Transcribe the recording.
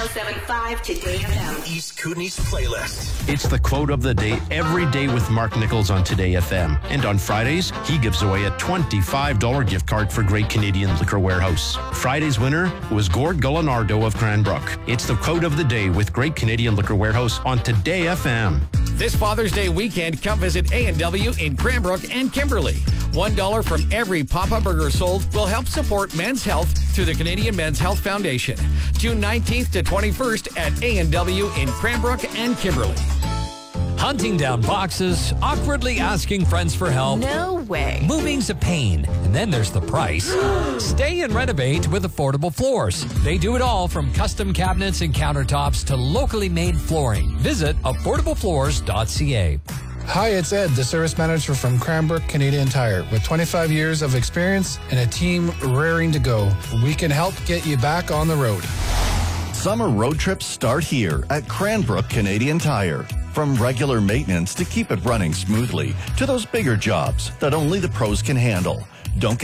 107.5 Today FM. East Kootenay's playlist. It's the quote of the day every day with Mark Nichols on Today FM. And on Fridays, he gives away a $25 gift card for Great Canadian Liquor Warehouse. Friday's winner was Gord Gulanardo of Cranbrook. It's the quote of the day with Great Canadian Liquor Warehouse on Today FM. This Father's Day weekend, come visit A&W in Cranbrook and Kimberley. $1 from every Papa Burger sold will help support men's health through the Canadian Men's Health Foundation. June 19th to 21st at A&W in Cranbrook and Kimberley. Hunting down boxes, awkwardly asking friends for help. No way. Moving's a pain. And then there's the price. Stay and renovate with Affordable Floors. They do it all from custom cabinets and countertops to locally made flooring. Visit affordablefloors.ca. Hi, it's Ed, the service manager from Cranbrook Canadian Tire. With 25 years of experience and a team raring to go, we can help get you back on the road. Summer road trips start here at Cranbrook Canadian Tire. From regular maintenance to keep it running smoothly to those bigger jobs that only the pros can handle. Don't get